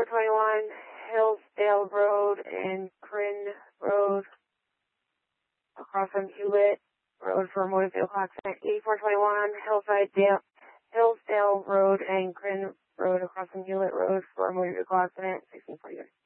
8421 Hillsdale Road and Kryn Road across from Hewlett Road for a motor vehicle accident. 8421 Hillsdale Road and Kryn Road across from Hewlett Road for a motor vehicle accident. 1640.